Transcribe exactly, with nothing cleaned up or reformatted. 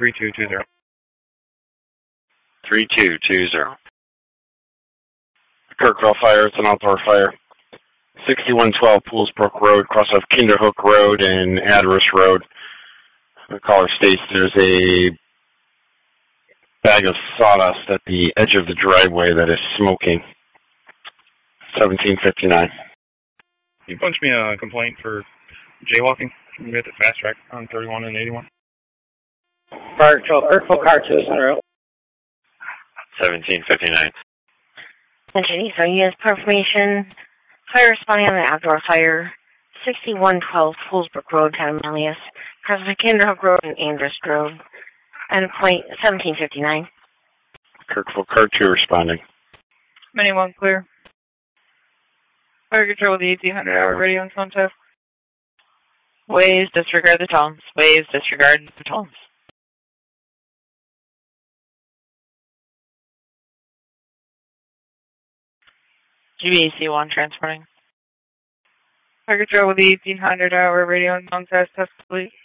three two two zero. three two two zero. Kirkville Fire, it's an outdoor fire. sixty-one twelve Poolsbrook Road, cross off Kinderhook Road and Adderus Road. The caller states there's a bag of sawdust at the edge of the driveway that is smoking. seventeen fifty-nine. You punch me a complaint for jaywalking. You can get the fast track on thirty-one and eighty-one. Fire control, Urkel car two zero. seventeen fifty-nine. Attention, so units information. Fire responding on an outdoor fire. sixty-one twelve Poolsbrook Road, Town of Malleus. Crossing Kinderhook Road and Andrus Road. And point seventeen fifty-nine. Kirkville Car two responding. Mini one clear. Fire control with the eighteen hundred hour radio and phone test. Waves, disregard the tones. Waves, disregard the tones. G B A C one transporting. Fire control with the eighteen hundred hour radio and phone test. Test complete.